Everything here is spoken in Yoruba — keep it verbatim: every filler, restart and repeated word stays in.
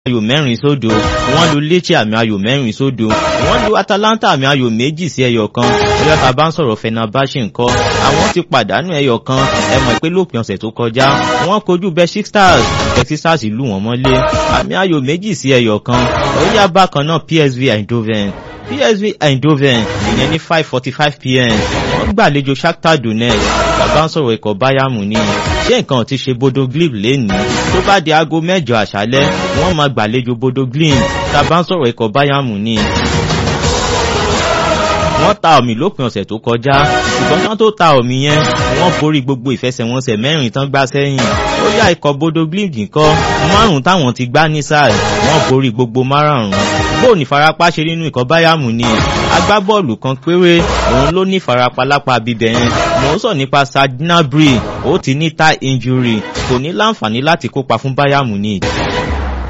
ayò mẹ́rin sódò, wọ́n lu Lecce àmì ayò mẹ́rin sódò, wọ́n lu Atalanta àmì ayò méjì sí ẹyọ kan. Ọjọ́ ta bá ń sọ̀rọ̀ Fenerbahce ńkọ́, àwọn ti pàdánù ẹyọ kan. Ẹ mọ̀ pé lópin ọ̀sẹ̀ tó kọjá wọ́n kojú Besiktas, Besiktas lù wọ́n mọ́lé àmì ayò méjì sí ẹyọ kan. Ó yá bákan náà P S V Eindhoven P S V Eindhoven ìyẹn ní five forty five p m wọ́n gbàlejò Shakhtar Donetsk. Bàbá ń sọ̀rọ̀ ikọ̀ Bayern Munich, ṣé nǹkan ti ṣe Bodo Glimt lénìí? Tó bá di aago mẹ́jọ àṣálẹ́ wọ́n máa gbàlejò Bodo Glimt. Bàbá ń sọ̀rọ̀ ikọ̀ Bayern Munich, wọ́n ta omi lópin ọ̀sẹ̀ tó kọjá, ṣùgbọ́n tán tó ta omi yẹn wọ́n borí gbogbo ìfẹsẹ̀wọnsẹ̀ mẹ́rin tán gbá sẹ́yìn. Ó yá ikọ̀ Bodo Glimt nǹkan márùn-ún táwọn ti gbá ní sáà wọ́n borí gbogbo márùn-ún. Bóò ní farapa ṣe nínú ikọ̀ Bayern Munich, agbábọ́ọ̀lù kan péré òun ló ní farapa lápá bíbẹ̀ yẹn. Mò ń sọ nípa Serge Gnabry, ó ti ní thigh injury, kò ní láǹfààní láti kópa fún Bayern Munich.